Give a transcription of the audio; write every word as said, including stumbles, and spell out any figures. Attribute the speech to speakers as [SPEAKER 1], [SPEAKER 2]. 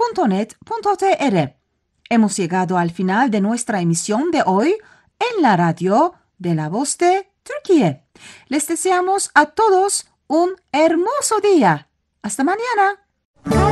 [SPEAKER 1] punto net punto t r. Hemos llegado al final de nuestra emisión de hoy en la radio de La Voz de Turquía. Les deseamos a todos un hermoso día. Hasta mañana.